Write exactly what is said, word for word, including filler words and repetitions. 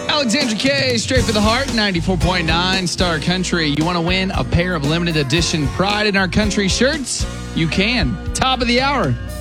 Alexandra K, straight for the heart, ninety-four point nine Star Country. You want to win a pair of limited edition Pride in Our Country shirts? You can. Top of the hour.